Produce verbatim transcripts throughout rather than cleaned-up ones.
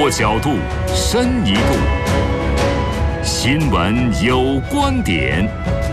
多角度，深一度。新闻有观点。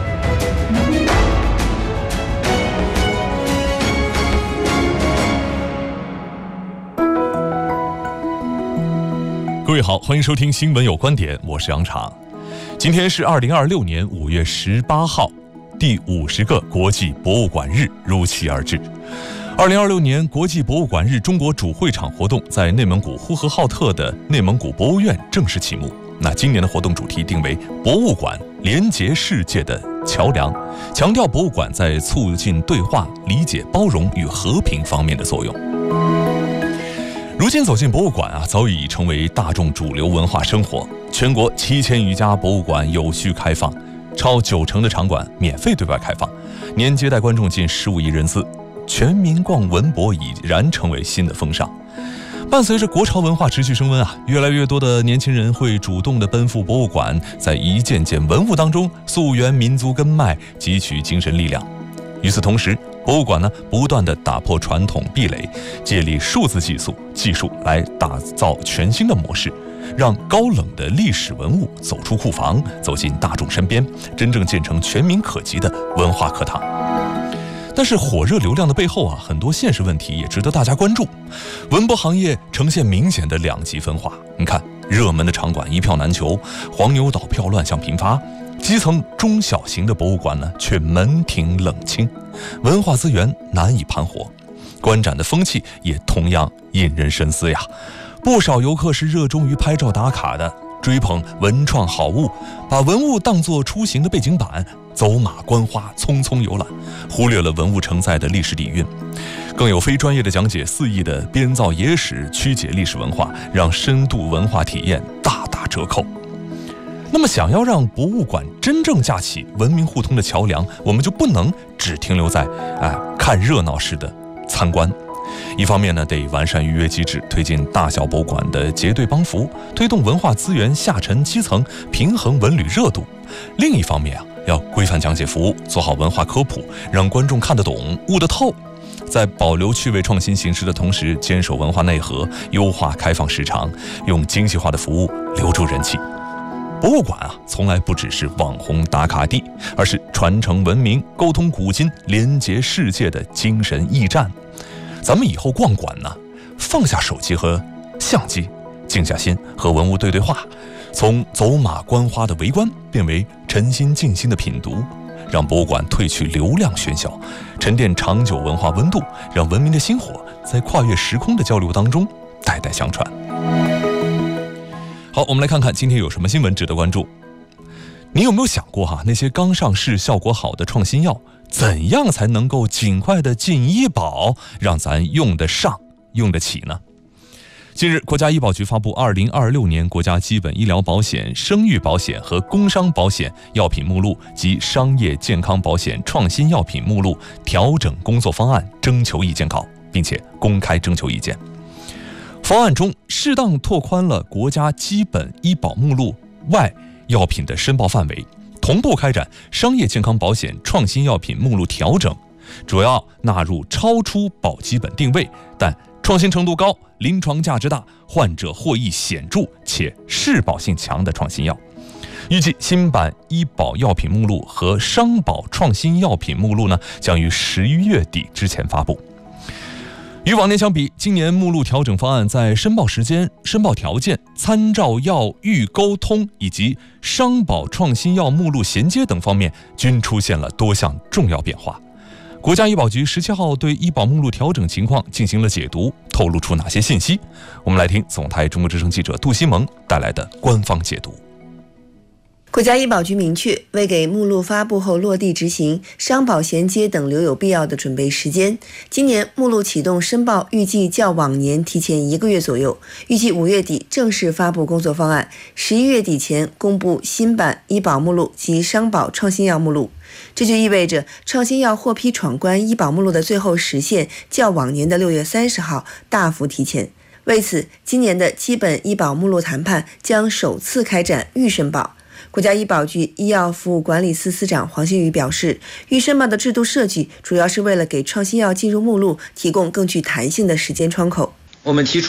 各位好，欢迎收听新闻有观点，我是杨昶。今天是二零二六年五月十八号，第五十个国际博物馆日如期而至。二零二六年国际博物馆日中国主会场活动在内蒙古呼和浩特的内蒙古博物院正式启幕。那今年的活动主题定为博物馆连结世界的桥梁，强调博物馆在促进对话、理解、包容与和平方面的作用。如今走进博物馆啊，早已成为大众主流文化生活。全国七千余家博物馆有序开放，超九成的场馆免费对外开放，年接待观众近十五亿人次，全民逛文博已然成为新的风尚。伴随着国潮文化持续升温啊，越来越多的年轻人会主动地奔赴博物馆，在一件件文物当中溯源民族根脉，汲取精神力量。与此同时，博物馆呢不断地打破传统壁垒，借力数字技术技术来打造全新的模式，让高冷的历史文物走出库房，走进大众身边，真正建成全民可及的文化课堂。但是火热流量的背后啊，很多现实问题也值得大家关注。文博行业呈现明显的两极分化。你看，热门的场馆一票难求，黄牛倒票乱象频发；基层中小型的博物馆呢，却门庭冷清，文化资源难以盘活，观展的风气也同样引人深思呀。不少游客是热衷于拍照打卡的，追捧文创好物，把文物当作出行的背景板，走马观花，匆匆游览，忽略了文物承载的历史底蕴。更有非专业的讲解肆意的编造野史，曲解历史文化，让深度文化体验大打折扣。那么想要让博物馆真正架起文明互通的桥梁，我们就不能只停留在哎看热闹式的参观。一方面呢，得完善预约机制，推进大小博物馆的结对帮扶，推动文化资源下沉基层，平衡文旅热度。另一方面啊，要规范讲解服务，做好文化科普，让观众看得懂、悟得透。在保留趣味创新形式的同时，坚守文化内核，优化开放时长，用精细化的服务留住人气。博物馆啊，从来不只是网红打卡地，而是传承文明、沟通古今、连结世界的精神驿站。咱们以后逛馆呢，放下手机和相机，静下心和文物对对话，从走马观花的围观变为沉心静心的品读，让博物馆褪去流量喧嚣，沉淀长久文化温度，让文明的薪火在跨越时空的交流当中代代相传。好，我们来看看今天有什么新闻值得关注。你有没有想过哈，那些刚上市效果好的创新药，怎样才能够尽快的进医保，让咱用得上、用得起呢？近日，国家医保局发布二零二六年国家基本医疗保险、生育保险和工伤保险药品目录及商业健康保险创新药品目录调整工作方案征求意见稿，并且公开征求意见。方案中适当拓宽了国家基本医保目录外药品的申报范围，同步开展商业健康保险创新药品目录调整，主要纳入超出保基本定位但创新程度高、临床价值大、患者获益显著且适保性强的创新药。预计新版医保药品目录和商保创新药品目录呢，将于十一月底之前发布。与往年相比，今年目录调整方案在申报时间、申报条件、参照药预沟通以及商保创新药目录衔接等方面均出现了多项重要变化。国家医保局十七号对医保目录调整情况进行了解读，透露出哪些信息？我们来听总台中国之声记者杜西蒙带来的官方解读。 国家医保局明确，为给目录发布后落地执行、商保衔接等留有必要的准备时间，今年目录启动申报预计较往年提前一个月左右，预计五月底正式发布工作方案，十一月底前公布新版医保目录及商保创新药目录。这就意味着创新药获批闯关医保目录的最后时限较往年的六月三十号大幅提前。为此，今年的基本医保目录谈判将首次开展预申报。国家医保局医药服务管理司司长黄新宇表示，预申报的制度设计主要是为了给创新药进入目录提供更具弹性的时间窗口。 我们提出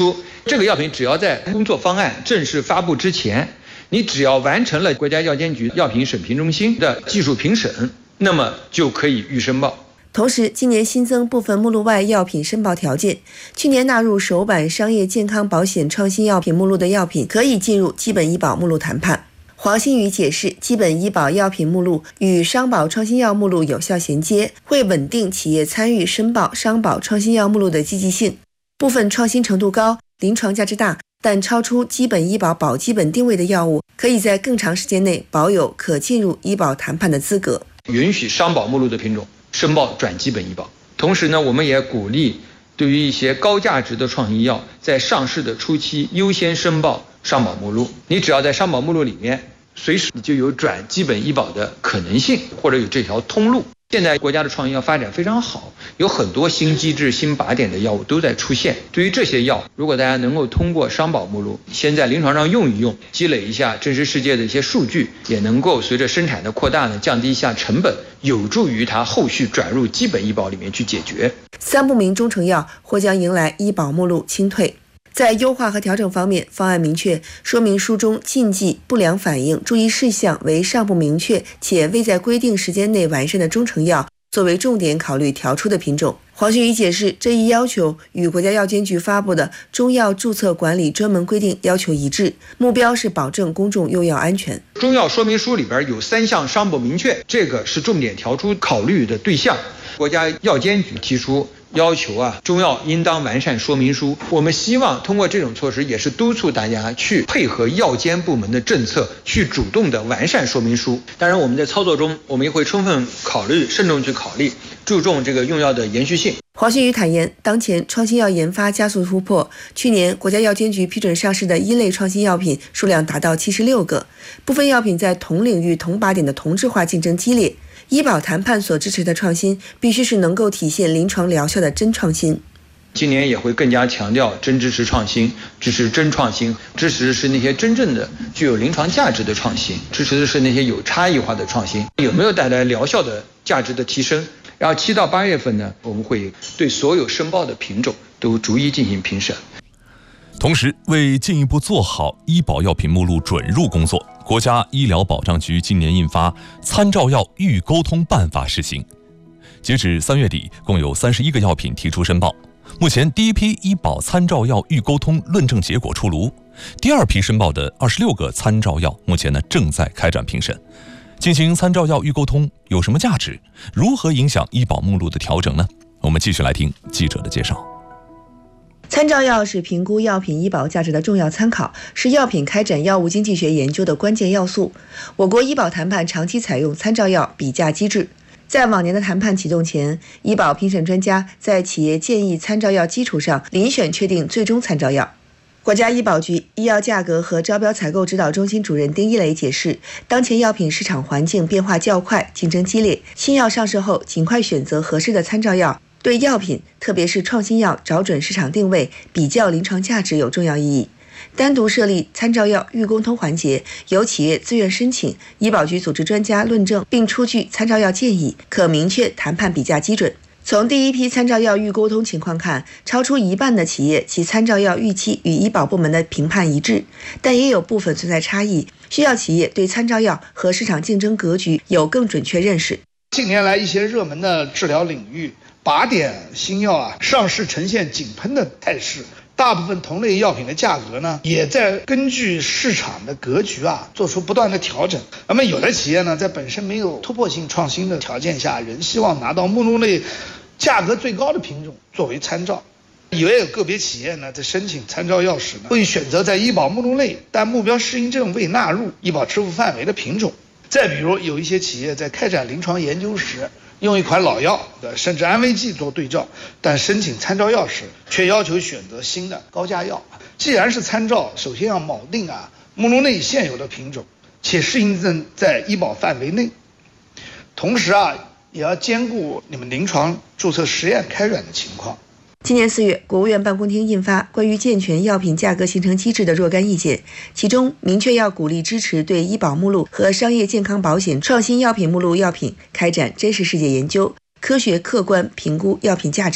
这个药品只要在工作方案正式发布之前，你只要完成了国家药监局药品审评中心的技术评审，那么就可以预申报。 同时，今年新增部分目录外药品申报条件。去年纳入首版商业健康保险创新药品目录的药品，可以进入基本医保目录谈判。黄新宇解释，基本医保药品目录与商保创新药目录有效衔接，会稳定企业参与申报商保创新药目录的积极性。部分创新程度高、临床价值大，但超出基本医保保基本定位的药物，可以在更长时间内保有可进入医保谈判的资格。 允许商保目录的品种申报转基本医保。同时呢，我们也鼓励对于一些高价值的创新药，在上市的初期优先申报商保目录。你只要在商保目录里面，随时你就有转基本医保的可能性，或者有这条通路。现在国家的创新药发展非常好，有很多新机制、新靶点的药物都在出现。对于这些药，如果大家能够通过商保目录先在临床上用一用，积累一下真实世界的一些数据，也能够随着生产的扩大呢，降低一下成本，有助于它后续转入基本医保里面去解决。 三不明中成药或将迎来医保目录清退。在优化和调整方面，方案明确说明书中禁忌、不良反应、注意事项为尚不明确且未在规定时间内完善的中成药作为重点考虑调出的品种。黄新宇解释，这一要求与国家药监局发布的中药注册管理专门规定要求一致，目标是保证公众用药安全。 中药说明书里边有三项尚不明确，这个是重点调出考虑的对象。国家药监局提出要求啊，中药应当完善说明书。我们希望通过这种措施，也是督促大家去配合药监部门的政策，去主动的完善说明书。当然，我们在操作中，我们也会充分考虑、慎重去考虑，注重这个用药的延续性。 黄新宇坦言，当前创新药研发加速突破，去年国家药监局批准上市的一类创新药品数量达到七十六个，部分药品在同领域同靶点的同质化竞争激烈。医保谈判所支持的创新，必须是能够体现临床疗效的真创新。 今年也会更加强调真支持创新，支持真创新，支持的是那些真正的具有临床价值的创新，支持的是那些有差异化的创新，有没有带来疗效的价值的提升。然后七到八月份呢，我们会对所有申报的品种都逐一进行评审。 同时，为进一步做好医保药品目录准入工作，国家医疗保障局今年印发《参照药预沟通办法》试行。截止三月底，共有三十一个药品提出申报。目前，第一批医保参照药预沟通论证结果出炉，第二批申报的二十六个参照药，目前呢正在开展评审。进行参照药预沟通有什么价值？如何影响医保目录的调整呢？我们继续来听记者的介绍。 参照药是评估药品医保价值的重要参考，是药品开展药物经济学研究的关键要素。我国医保谈判长期采用参照药比价机制。在往年的谈判启动前，医保评审专家在企业建议参照药基础上遴选确定最终参照药。国家医保局医药价格和招标采购指导中心主任丁一雷解释，当前药品市场环境变化较快，竞争激烈，新药上市后尽快选择合适的参照药，对药品特别是创新药找准市场定位、比较临床价值有重要意义。单独设立参照药预沟通环节，由企业自愿申请，医保局组织专家论证并出具参照药建议，可明确谈判比价基准。从第一批参照药预沟通情况看，超出一半的企业其参照药预期与医保部门的评判一致，但也有部分存在差异，需要企业对参照药和市场竞争格局有更准确认识。 近年来，一些热门的治疗领域，靶点新药啊上市呈现井喷的态势，大部分同类药品的价格呢，也在根据市场的格局啊做出不断的调整。那么有的企业呢，在本身没有突破性创新的条件下，仍希望拿到目录内价格最高的品种作为参照。也有个别企业呢，在申请参照药时呢，会选择在医保目录内但目标适应症未纳入医保支付范围的品种。再比如，有一些企业在开展临床研究时，用一款老药甚至安慰剂做对照，但申请参照药时却要求选择新的高价药。既然是参照，首先要锚定啊目录内现有的品种，且适应症在医保范围内，同时啊也要兼顾你们临床注册实验开展的情况。 今年四月，国务院办公厅印发《关于健全药品价格形成机制的若干意见》，其中明确要鼓励支持对医保目录和商业健康保险创新药品目录药品开展真实世界研究，科学客观评估药品价值，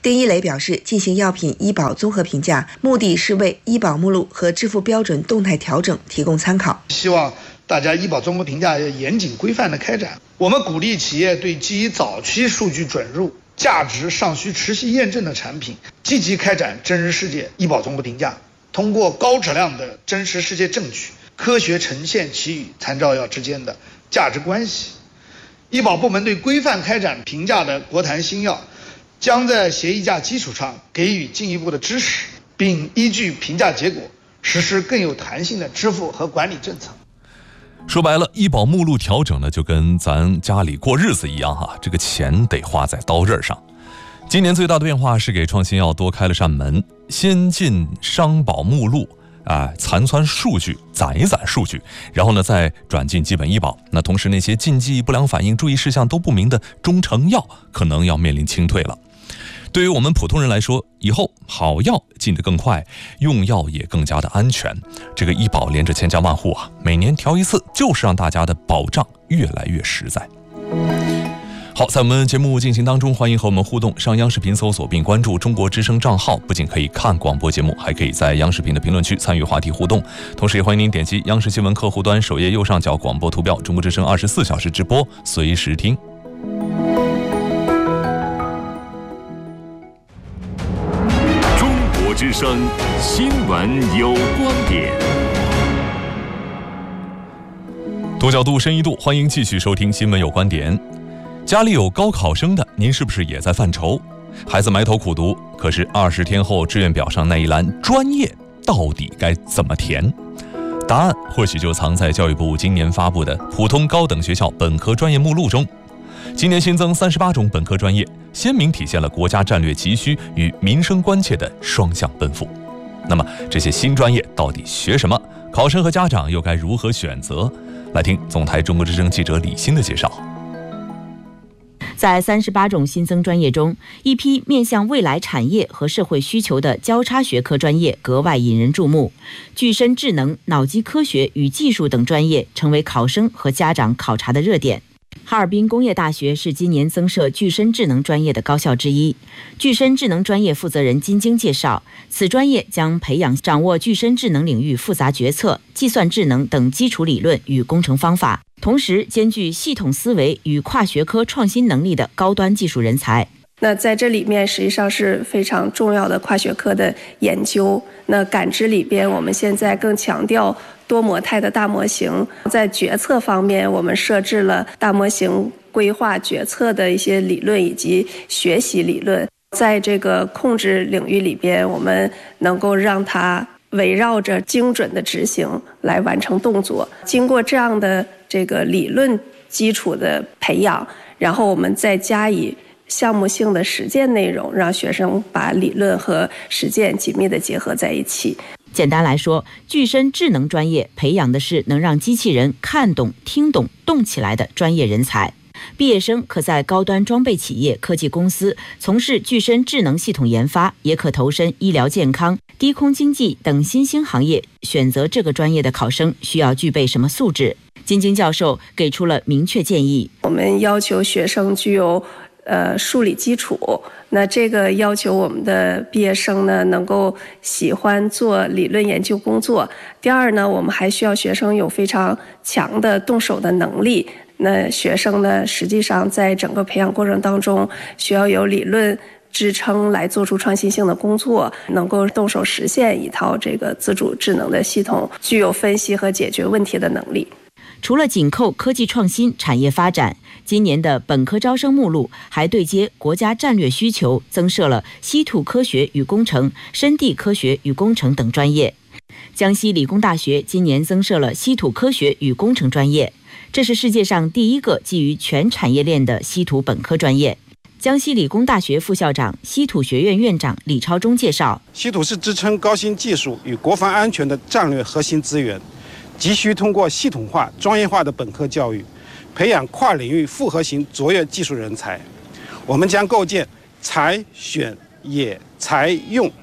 丁一雷表示，进行药品医保综合评价，目的是为医保目录和支付标准动态调整提供参考。 希望大家医保综合评价要严谨规范的开展。我们鼓励企业对基于早期数据准入、价值尚需持续验证的产品，积极开展真实世界医保综合评价，通过高质量的真实世界证据，科学呈现其与参照药之间的价值关系。医保部门对规范开展评价的国谈新药，将在协议价基础上给予进一步的支持，并依据评价结果实施更有弹性的支付和管理政策。 说白了，医保目录调整呢，就跟咱家里过日子一样哈，这个钱得花在刀刃上。今年最大的变化是给创新药多开了扇门，先进商保目录啊，残存数据攒一攒数据，然后呢再转进基本医保。那同时那些禁忌、不良反应、注意事项都不明的中成药，可能要面临清退了。对于我们普通人来说，以后好药进得更快，用药也更加的安全。这个医保连着千家万户啊，每年调一次，就是让大家的保障越来越实在。好，在我们节目进行当中，欢迎和我们互动。上央视频搜索并关注中国之声账号，不仅可以看广播节目，还可以在央视频的评论区参与话题互动。同时也欢迎您点击央视新闻客户端首页右上角广播图标，中国之声二十四小时直播，随时听。 中国之声新闻有观点。 多角度、深一度，欢迎继续收听新闻有观点。家里有高考生的，您是不是也在犯愁？孩子埋头苦读，可是二十天后志愿表上那一栏专业到底该怎么填？答案或许就藏在教育部今年发布的普通高等学校本科专业目录中。今年新增三十八种本科专业，鲜明体现了国家战略急需与民生关切的双向奔赴。那么这些新专业到底学什么？考生和家长又该如何选择？来听总台中国之声记者李欣的介绍。 在三十八种新增专业中，一批面向未来产业和社会需求的交叉学科专业格外引人注目。具身智能、脑机科学与技术等专业成为考生和家长考察的热点。哈尔滨工业大学是今年增设具身智能专业的高校之一。具身智能专业负责人金晶介绍，此专业将培养掌握具身智能领域复杂决策、计算智能等基础理论与工程方法，同时兼具系统思维与跨学科创新能力的高端技术人才。 那在这里面实际上是非常重要的跨学科的研究。那感知里边，我们现在更强调多模态的大模型。在决策方面，我们设置了大模型规划决策的一些理论以及学习理论。在这个控制领域里边，我们能够让它围绕着精准的执行来完成动作。经过这样的这个理论基础的培养，然后我们再加以项目性的实践内容，让学生把理论和实践紧密地结合在一起。 简单来说，具身智能专业培养的是能让机器人看懂、听懂、动起来的专业人才。毕业生可在高端装备企业、科技公司从事具身智能系统研发，也可投身医疗健康、低空经济等新兴行业。选择这个专业的考生需要具备什么素质？金晶教授给出了明确建议。 我们要求学生具有呃，数理基础，那这个要求我们的毕业生呢，能够喜欢做理论研究工作。第二呢，我们还需要学生有非常强的动手的能力。那学生呢，实际上在整个培养过程当中，需要有理论支撑来做出创新性的工作，能够动手实现一套这个自主智能的系统，具有分析和解决问题的能力。 除了紧扣科技创新、产业发展，今年的本科招生目录还对接国家战略需求，增设了稀土科学与工程、深地科学与工程等专业。江西理工大学今年增设了稀土科学与工程专业，这是世界上第一个基于全产业链的稀土本科专业。江西理工大学副校长、稀土学院院长李超忠介绍， 稀土是支撑高新技术与国防安全的战略核心资源，急需通过系统化、专业化的本科教育，培养跨领域复合型卓越技术人才。我们将构建采、选、冶、才、用